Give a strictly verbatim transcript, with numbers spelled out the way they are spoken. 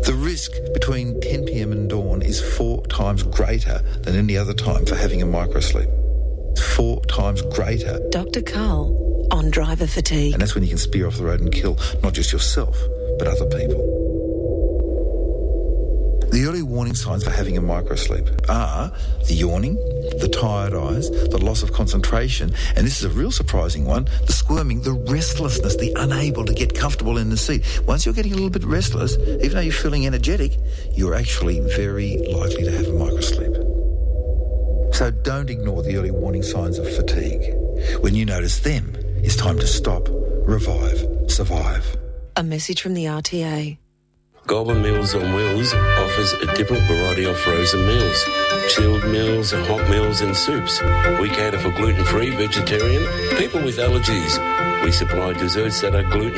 The risk between ten p.m. and dawn is four times greater than any other time for having a microsleep. It's four times greater. Doctor Carl on driver fatigue. And that's when you can spear off the road and kill not just yourself, but other people. The early warning signs for having a microsleep are the yawning, the tired eyes, the loss of concentration, and this is a real surprising one, the squirming, the restlessness, the unable to get comfortable in the seat. Once you're getting a little bit restless, even though you're feeling energetic, you're actually very likely to have a microsleep. So don't ignore the early warning signs of fatigue. When you notice them, it's time to stop, revive, survive. A message from the R T A. Goulburn Meals on Wheels offers a different variety of frozen meals. Chilled meals, hot meals and soups. We cater for gluten-free, vegetarian, people with allergies. We supply desserts that are gluten